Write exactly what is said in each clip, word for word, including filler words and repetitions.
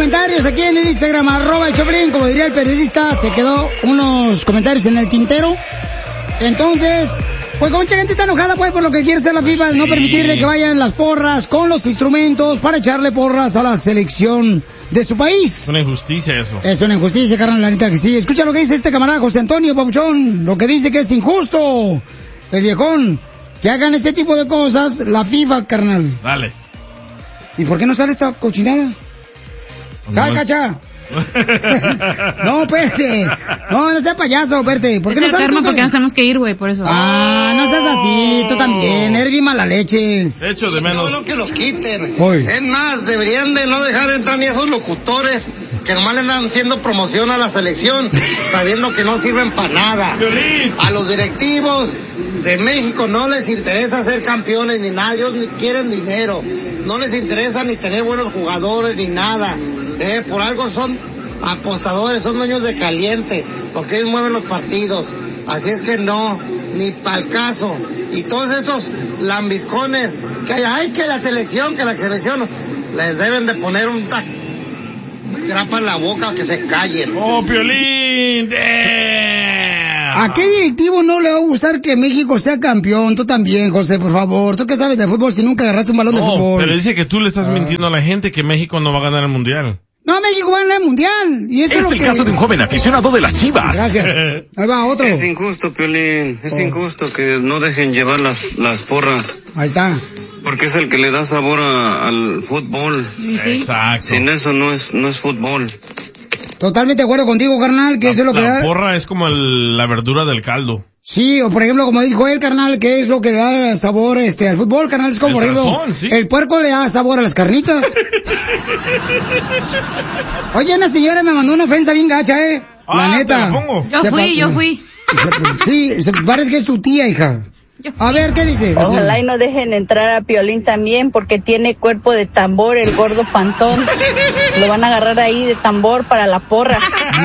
comentarios aquí en el Instagram, arroba el Choplin. Como diría el periodista, se quedó unos comentarios en el tintero. Entonces, pues mucha gente está enojada pues por lo que quiere hacer la FIFA, de no permitirle que vayan las porras con los instrumentos para echarle porras a la selección de su país. Es una injusticia eso. Es una injusticia, carnal, la neta que sí. Escucha lo que dice este camarada José Antonio Papuchón, lo que dice que es injusto, el viejón, que hagan ese tipo de cosas la FIFA, carnal. Dale. ¿Y por qué no sale esta cochinada? ¡Sal, cacha! No, espérate. No, no seas payaso, espérate. ¿Por qué es no sale? Karma, porque nos tenemos que ir, güey, por eso. Ah, no seas así, tú también. Eres bien mala leche. Hecho de menos. No, no, que los quiten. Uy. Es más, deberían de no dejar entrar ni esos locutores que nomás le andan haciendo promoción a la selección, sabiendo que no sirven para nada. A los directivos de México no les interesa ser campeones ni nada, ellos ni quieren dinero. No les interesa ni tener buenos jugadores ni nada. Eh, por algo son apostadores, son dueños de caliente, porque ellos mueven los partidos. Así es que no, ni pa'l caso. Y todos esos lambiscones que hay, ay, que la selección, que la selección, les deben de poner un tac, grapa en la boca, que se callen. ¡Oh, Piolín! ¿A qué directivo no le va a gustar que México sea campeón? Tú también, José, por favor. ¿Tú qué sabes de fútbol si nunca agarraste un balón no, de fútbol? Pero dice que tú le estás ah. mintiendo a la gente que México no va a ganar el mundial. No, México va a ganar el mundial. Y eso es, es lo el que... caso de un joven aficionado de las Chivas. Gracias. Ahí va otro. Es injusto, Piolín. Es oh. injusto que no dejen llevar las, las porras. Ahí está. Porque es el que le da sabor a, al fútbol. Sí, sí. Exacto. Sin eso no es, no es fútbol. Totalmente de acuerdo contigo, carnal, que la, eso es lo que da... La porra es como el, la verdura del caldo. Sí, o por ejemplo, como dijo él, carnal, que es lo que da sabor este al fútbol, carnal, es como, el por ejemplo, sazón, ¿sí? El puerco le da sabor a las carnitas. Oye, una señora me mandó una ofensa bien gacha, eh. Ah, la neta. Te la pongo. Yo fui, yo fui. Sí, se parece que es tu tía, hija. A ver, ¿qué dice? Ojalá y no dejen entrar a Piolín también, porque tiene cuerpo de tambor, el gordo panzón. Lo van a agarrar ahí de tambor para la porra.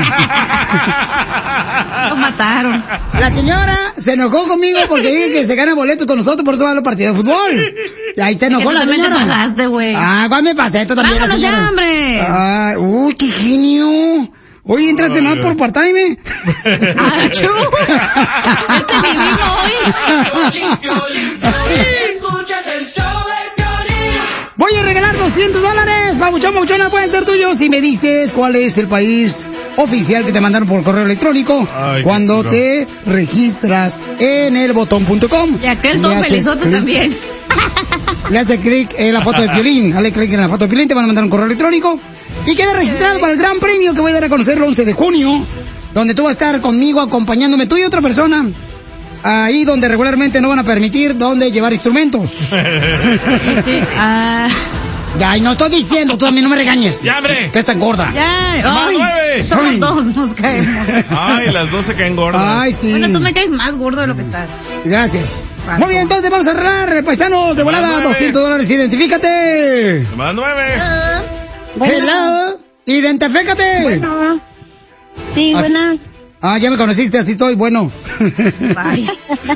Lo mataron. La señora se enojó conmigo porque dije que se gana boletos con nosotros, por eso va a los partidos de fútbol. Y ahí se enojó la señora. ¿Qué te pasaste, güey? Ah, ¿cuál me pasé? Esto también. Vámonos ya, hombre. Ah, uy, qué genio. Oye, ¿entraste más por part-time? ¡Achú! ¡Este vivimos hoy! Escuchas el show de Piolín. Voy a regalar doscientos dólares. Papuchón, papuchona, pueden ser tuyos si me dices cuál es el país oficial que te mandaron por correo electrónico. Ay, cuando te registras en el botón punto com. Y aquel don Felizote también. Le hace clic en la foto de Piolín. Dale clic en la foto de Piolín, te van a mandar un correo electrónico. Y queda registrado para el gran premio que voy a dar a conocer el once de junio, donde tú vas a estar conmigo acompañándome, tú y otra persona, ahí donde regularmente no van a permitir donde llevar instrumentos. Sí, sí. Uh... Ya, y no estoy diciendo, tú a mí no me regañes. ¡Ya, hombre! Que estás gorda. Ya, ay, nueve. Somos ay. dos, nos caemos. Ay, las dos se caen gordas. Ay, sí. Bueno, tú me caes más gordo de lo que estás. Gracias. Paso. Muy bien, entonces vamos a arreglar, paisanos, de volada, doscientos dólares, identifícate. Más nueve. Uh, Hello, identifícate. Bueno. Sí, así, buena. Ah, ya me conociste, así estoy, bueno. Bye.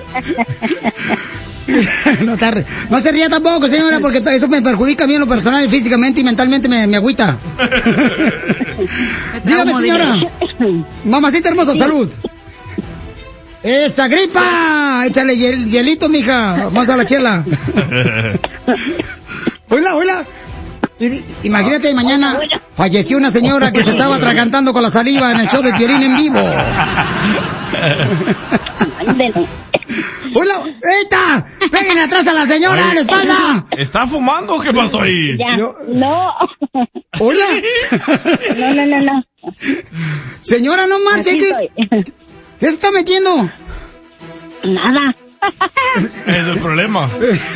No, tarde. No se ría tampoco, señora, porque eso me perjudica a mí en lo personal, físicamente y mentalmente me, me agüita. Dígame, señora. Mamacita hermosa, sí. Salud. ¡Esa gripa! Échale hiel, hielito, mija. Vamos a la chela. Hola, hola. Imagínate, mañana falleció una señora que se estaba atragantando con la saliva en el show de Piolín en vivo. ¡Hola! ¡Eita! ¡Peguen atrás a la señora! ¡A la espalda! ¿Está fumando o qué pasó ahí? Ya. Yo... No. ¿Hola? No, no, no, no. Señora, no marche. ¿Qué, ¿Qué se está metiendo? Nada. Es el problema.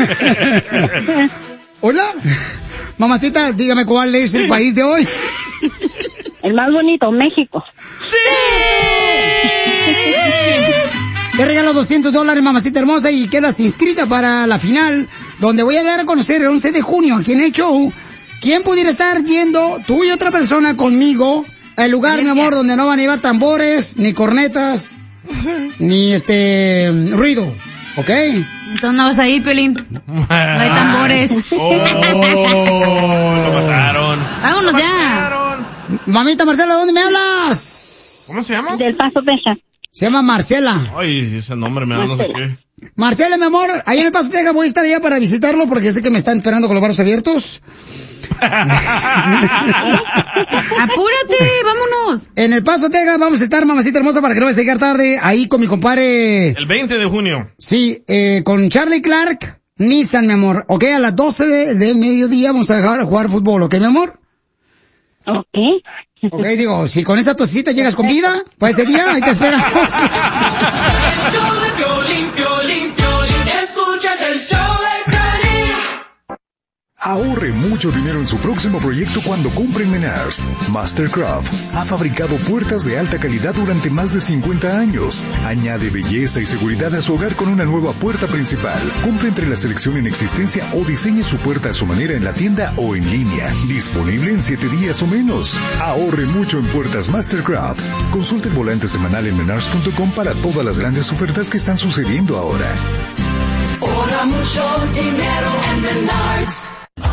¿Hola? Mamacita, dígame cuál es el país de hoy. El más bonito, México. ¡Sí! Te regalo doscientos dólares, mamacita hermosa, y quedas inscrita para la final, donde voy a dar a conocer el once de junio aquí en el show quién pudiera estar yendo, tú y otra persona conmigo, al lugar, mi amor, donde no van a llevar tambores, ni cornetas, ni este ruido, ¿ok? Entonces no vas a ir, Piolín. No hay tambores. Oh, lo mataron. Vámonos lo ya. Mataron. Mamita Marcela, ¿de dónde me hablas? ¿Cómo se llama? Del Paso, Texas. Se llama Marcela. Ay, ese nombre me da no sé qué. Marcela, mi amor, ahí en El Paso, Texas voy a estar allá para visitarlo porque sé que me están esperando con los brazos abiertos. Apúrate, vámonos. En El Paso, Texas vamos a estar, mamacita hermosa, para que no vayas a llegar tarde, ahí con mi compadre. El veinte de junio. Sí, eh, con Charlie Clark, Nissan, mi amor. Ok, a las doce de, de mediodía vamos a dejar jugar fútbol, ¿ok, mi amor? Ok. Ok, digo, si con esa tosecita llegas con vida, para ese día, ahí te esperamos. El show de Piolín, Piolín, Piolín. Escuchas el show de Piolín. Ahorre mucho dinero en su próximo proyecto cuando compre en Menards. Mastercraft ha fabricado puertas de alta calidad durante más de cincuenta años. Añade belleza y seguridad a su hogar con una nueva puerta principal. Compre entre la selección en existencia o diseñe su puerta a su manera en la tienda o en línea. Disponible en siete días o menos. Ahorre mucho en puertas Mastercraft. Consulte el volante semanal en menards punto com para todas las grandes ofertas que están sucediendo ahora. Ahorra mucho dinero en Menards.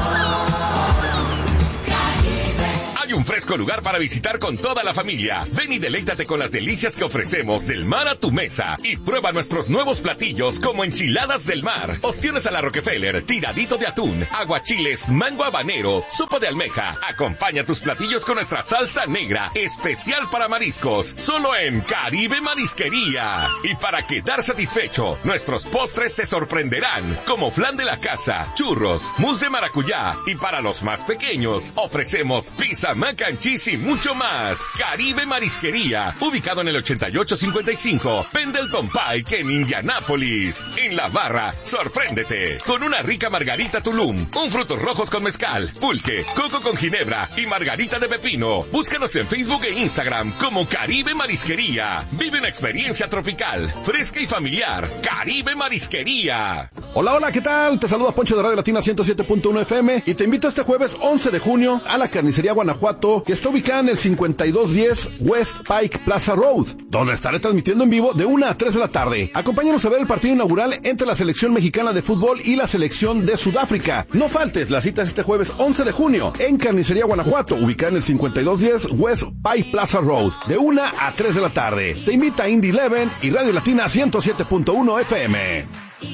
Hay un fresco lugar para visitar con toda la familia. Ven y deleítate con las delicias que ofrecemos del mar a tu mesa. Y prueba nuestros nuevos platillos como enchiladas del mar, ostiones a la Rockefeller, tiradito de atún, aguachiles, mango habanero, sopa de almeja. Acompaña tus platillos con nuestra salsa negra, especial para mariscos, solo en Caribe Marisquería. Y para quedar satisfecho, nuestros postres te sorprenderán, como flan de la casa, churros, mousse de maracuyá. Y para los más pequeños, ofrecemos pizza, mac and cheese y mucho más. Caribe Marisquería, ubicado en el ochenta y ocho cincuenta y cinco Pendleton Pike en Indianápolis. En La Barra, sorpréndete con una rica margarita Tulum, un frutos rojos con mezcal, pulque, coco con ginebra y margarita de pepino. Búscanos en Facebook e Instagram como Caribe Marisquería. Vive una experiencia tropical, fresca y familiar. Caribe Marisquería. Hola, hola, ¿qué tal? Te saluda Poncho de Radio Latina ciento siete punto uno F M y te invito este jueves once de junio a la Carnicería Guanajuato, que está ubicada en el cincuenta y dos diez West Pike Plaza Road, donde estaré transmitiendo en vivo de una a tres de la tarde. Acompáñanos a ver el partido inaugural entre la selección mexicana de fútbol y la selección de Sudáfrica. No faltes, la cita es este jueves once de junio en Carnicería Guanajuato, ubicada en el cincuenta y dos diez West Pike Plaza Road, de una a tres de la tarde. Te invita Indy Eleven y Radio Latina ciento siete punto uno F M.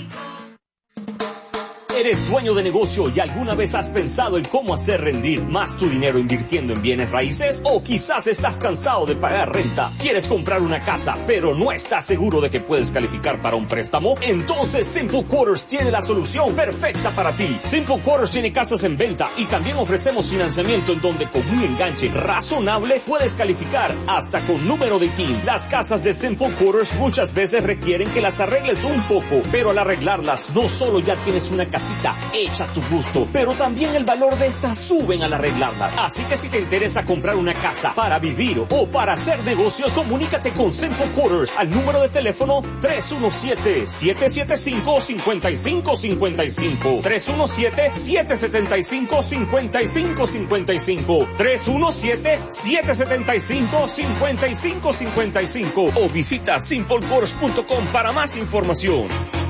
¿Eres dueño de negocio y alguna vez has pensado en cómo hacer rendir más tu dinero invirtiendo en bienes raíces? ¿O quizás estás cansado de pagar renta? ¿Quieres comprar una casa pero no estás seguro de que puedes calificar para un préstamo? Entonces Simple Quarters tiene la solución perfecta para ti. Simple Quarters tiene casas en venta y también ofrecemos financiamiento en donde con un enganche razonable puedes calificar hasta con número de T I N. Las casas de Simple Quarters muchas veces requieren que las arregles un poco, pero al arreglarlas no solo ya tienes una casita hecha a tu gusto, pero también el valor de estas suben al arreglarlas. Así que si te interesa comprar una casa para vivir o para hacer negocios, comunícate con Simple Quarters al número de teléfono tres uno siete, siete siete cinco, cinco cinco cinco cinco, tres uno siete, siete siete cinco, cinco cinco cinco cinco, tres uno siete, siete siete cinco, cinco cinco cinco cinco o visita simple quarters punto com para más información.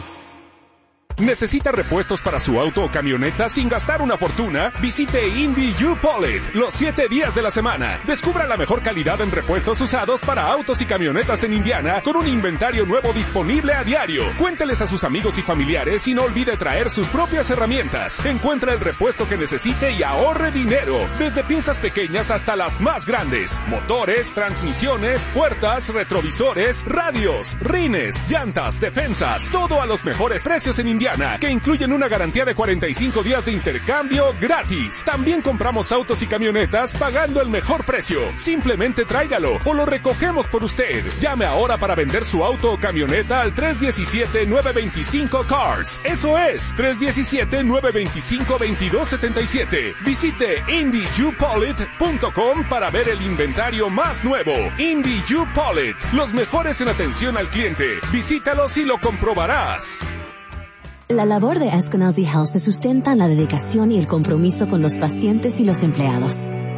¿Necesita repuestos para su auto o camioneta sin gastar una fortuna? Visite Indy U-Polit los siete días de la semana. Descubra la mejor calidad en repuestos usados para autos y camionetas en Indiana con un inventario nuevo disponible a diario. Cuénteles a sus amigos y familiares y no olvide traer sus propias herramientas. Encuentra el repuesto que necesite y ahorre dinero. Desde piezas pequeñas hasta las más grandes. Motores, transmisiones, puertas, retrovisores, radios, rines, llantas, defensas. Todo a los mejores precios en Indiana, que incluyen una garantía de cuarenta y cinco días de intercambio gratis. También compramos autos y camionetas pagando el mejor precio. Simplemente tráigalo o lo recogemos por usted. Llame ahora para vender su auto o camioneta al tres uno siete, nueve dos cinco, C A R S. Eso es, tres uno siete, nueve dos cinco, dos dos siete siete. Visite Indy U Polit punto com para ver el inventario más nuevo. Indy U Polit, los mejores en atención al cliente. Visítalos y lo comprobarás. La labor de Eskenazi Health se sustenta en la dedicación y el compromiso con los pacientes y los empleados.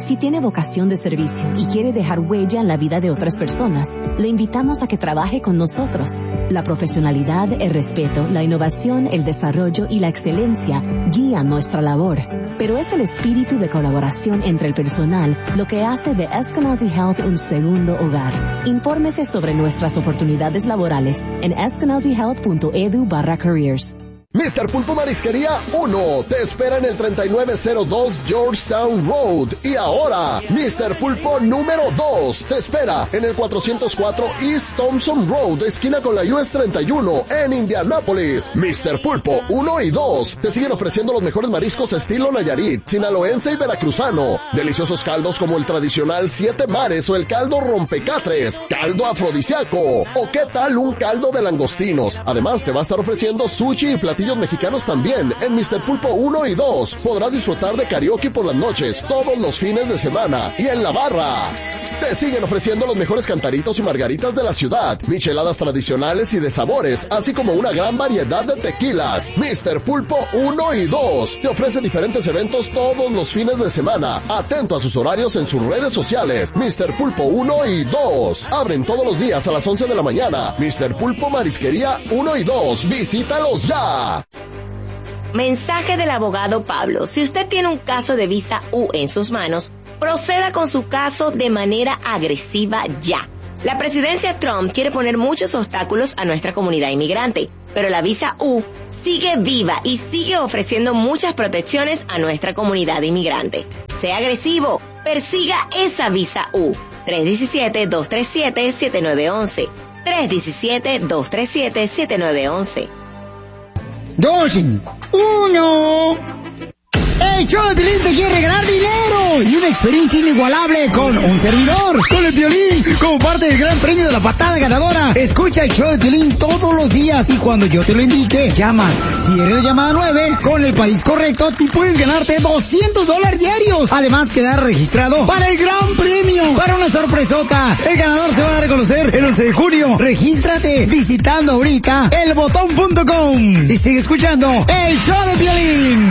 Si tiene vocación de servicio y quiere dejar huella en la vida de otras personas, le invitamos a que trabaje con nosotros. La profesionalidad, el respeto, la innovación, el desarrollo y la excelencia guían nuestra labor. Pero es el espíritu de colaboración entre el personal lo que hace de Eskenazi Health un segundo hogar. Infórmese sobre nuestras oportunidades laborales en eskenazi health punto edu barra careers. mister Pulpo Marisquería uno te espera en el treinta y nueve cero dos Georgetown Road. Y ahora, mister Pulpo número dos te espera en el cuatrocientos cuatro East Thompson Road, esquina con la U S treinta y uno en Indianápolis. mister Pulpo uno y dos te siguen ofreciendo los mejores mariscos estilo Nayarit, sinaloense y veracruzano. Deliciosos caldos como el tradicional Siete Mares o el caldo Rompecatres, caldo afrodisíaco. O qué tal un caldo de langostinos. Además te va a estar ofreciendo sushi y platillos mexicanos también en mister Pulpo uno y dos. Podrás disfrutar de karaoke por las noches, todos los fines de semana y en la barra. Te siguen ofreciendo los mejores cantaritos y margaritas de la ciudad, micheladas tradicionales y de sabores, así como una gran variedad de tequilas. mister Pulpo uno y dos te ofrece diferentes eventos todos los fines de semana. Atento a sus horarios en sus redes sociales. mister Pulpo uno y dos abren todos los días a las once de la mañana. mister Pulpo Marisquería uno y dos. Visítalos ya. Mensaje del abogado Pablo. Si usted tiene un caso de visa U en sus manos, proceda con su caso de manera agresiva ya. La presidencia Trump quiere poner muchos obstáculos a nuestra comunidad inmigrante, pero la visa U sigue viva y sigue ofreciendo muchas protecciones a nuestra comunidad inmigrante. Sea agresivo, persiga esa visa U. tres uno siete, dos tres siete, siete nueve uno uno. tres uno siete, dos tres siete, siete nueve uno uno. Dos, uno. El show de Piolín te quiere ganar dinero y una experiencia inigualable con un servidor, con el Piolín, como parte del gran premio de la patada ganadora. Escucha el show de Piolín todos los días y cuando yo te lo indique, llamas. Si eres la llamada nueve, con el país correcto, te puedes ganarte doscientos dólares diarios. Además, quedar registrado para el gran premio, para una sorpresota. El ganador se va a reconocer el once de junio. Regístrate visitando ahorita el botón punto com y sigue escuchando el show de Piolín.